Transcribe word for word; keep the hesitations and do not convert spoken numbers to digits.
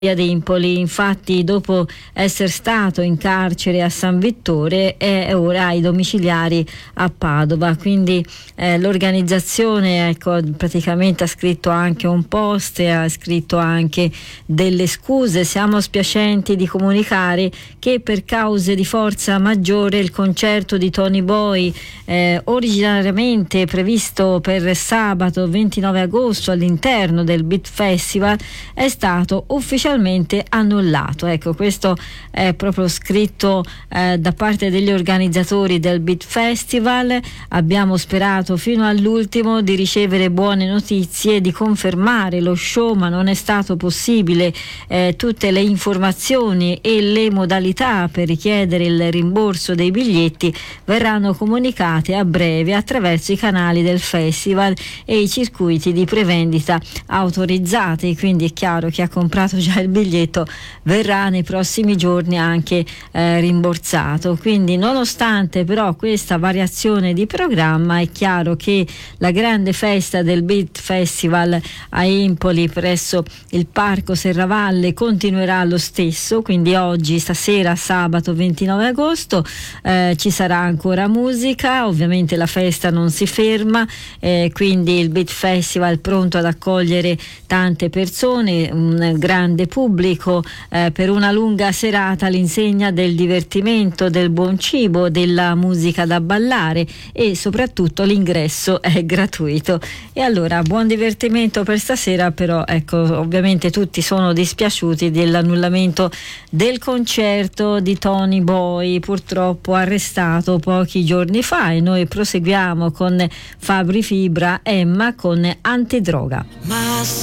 ad Empoli. Infatti, dopo essere stato in carcere a San Vittore, è ora ai domiciliari a Padova. Quindi eh, l'organizzazione, ecco, praticamente ha scritto anche un post e ha scritto anche delle scuse. Siamo spiacenti di comunicare che per cause di forza maggiore il concerto di Tony Boy, eh, originariamente previsto per sabato ventinove agosto all'interno del Beat Festival, è stato ufficialmente annullato. Ecco, questo è proprio scritto eh, da parte degli organizzatori del Beat Festival. Abbiamo sperato fino all'ultimo di ricevere buone notizie, di confermare lo show, ma non è stato possibile. Eh, tutte le informazioni e le modalità per richiedere il rimborso dei biglietti verranno comunicate a breve attraverso i canali del festival e i circuiti di prevendita autorizzati. Quindi è chiaro che ha comprato già il biglietto verrà nei prossimi giorni anche eh, rimborsato. Quindi, nonostante però questa variazione di programma, è chiaro che la grande festa del Beat Festival a Empoli presso il Parco Serravalle continuerà lo stesso. Quindi oggi, stasera, sabato ventinove agosto, eh, ci sarà ancora musica. Ovviamente la festa non si ferma, eh, quindi il Beat Festival pronto ad accogliere tante persone, un grande pubblico eh, per una lunga serata all'insegna del divertimento, del buon cibo, della musica da ballare, e soprattutto l'ingresso è gratuito. E allora buon divertimento per stasera. Però ecco, ovviamente tutti sono dispiaciuti dell'annullamento del concerto di Tony Boy, purtroppo arrestato pochi giorni fa. E noi proseguiamo con Fabri Fibra, Emma con Antidroga.